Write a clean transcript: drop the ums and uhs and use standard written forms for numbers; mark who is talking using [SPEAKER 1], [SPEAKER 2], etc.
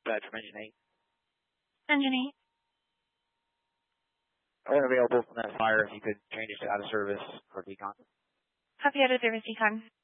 [SPEAKER 1] dispatch from Engine 8.
[SPEAKER 2] Engine 8.
[SPEAKER 1] Unavailable from that fire if you could change it to out of service for decon.
[SPEAKER 2] Copy out of service decon.